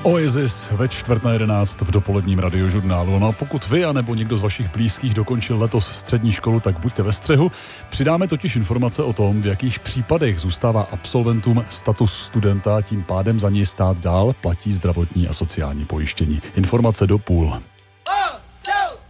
Oasis ve 10:45 v dopoledním radiožurnálu. No a pokud vy, anebo někdo z vašich blízkých dokončil letos střední školu, tak buďte ve střehu. Přidáme totiž informace o tom, v jakých případech zůstává absolventům status studenta, tím pádem za něj stát dál platí zdravotní a sociální pojištění. Informace do 12:30.